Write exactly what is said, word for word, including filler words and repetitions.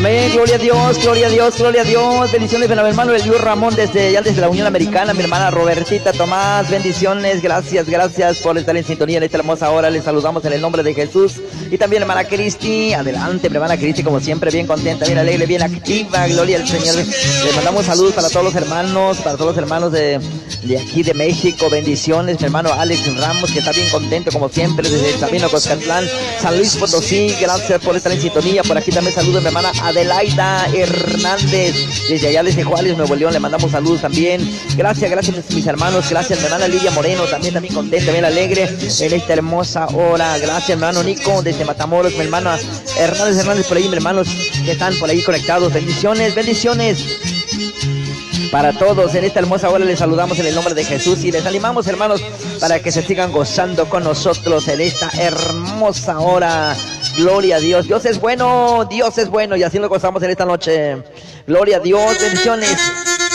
Amén, gloria a Dios, gloria a Dios, gloria a Dios. Bendiciones para mi hermano Eliú Ramón desde ya desde la Unión Americana, mi hermana Robertita Tomás, bendiciones, gracias, gracias por estar en sintonía en esta hermosa hora. Les saludamos en el nombre de Jesús. Y también hermana Cristi, adelante, mi hermana Cristi, como siempre, bien contenta, bien alegre, bien activa, gloria al Señor. Les mandamos saludos para todos los hermanos, para todos los hermanos de, de aquí de México, bendiciones, mi hermano Alex Ramos, que está bien contento como siempre, desde Sabino, Coscatlán, San Luis Potosí, gracias por estar en sintonía. Por aquí también saludos a mi hermana Adelaida Hernández, desde allá desde Juárez, Nuevo León, le mandamos saludos también. Gracias, gracias mis hermanos, gracias mi hermana Lidia Moreno, también también contenta, bien alegre en esta hermosa hora. Gracias mi hermano Nico desde Matamoros, mi hermana Hernández Hernández por ahí, mis hermanos que están por ahí conectados. Bendiciones, bendiciones para todos en esta hermosa hora. Les saludamos en el nombre de Jesús y les animamos, hermanos, para que se sigan gozando con nosotros en esta hermosa hora. Gloria a Dios, Dios es bueno, Dios es bueno y así lo gozamos en esta noche. Gloria a Dios, bendiciones.